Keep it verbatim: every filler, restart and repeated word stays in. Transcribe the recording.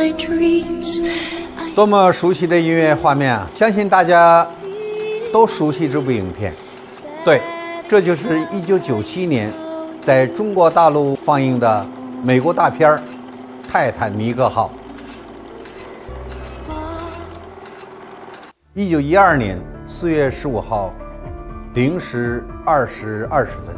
多么熟悉的音乐画面啊！相信大家都熟悉这部影片。对，这就是一九九七年在中国大陆放映的美国大片《泰坦尼克号》。一九一二年四月十五号零时二时二十分，